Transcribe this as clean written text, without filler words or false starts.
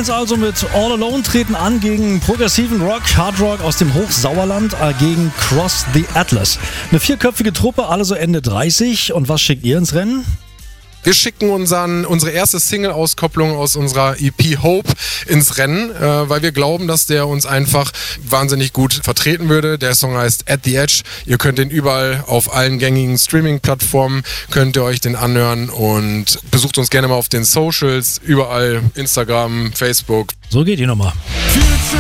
Scorpions also mit All Alone treten an gegen progressiven Rock, Hard Rock aus dem Hochsauerland, gegen Cross the Atlas. Eine 4-köpfige Truppe, alle so Ende 30. Und was schickt ihr ins Rennen? Wir schicken unsere erste Single-Auskopplung aus unserer EP Hope ins Rennen, weil wir glauben, dass der uns einfach wahnsinnig gut vertreten würde. Der Song heißt At the Edge. Ihr könnt den überall auf allen gängigen Streaming-Plattformen, könnt ihr euch den anhören und besucht uns gerne mal auf den Socials, überall Instagram, Facebook. So geht die Nummer.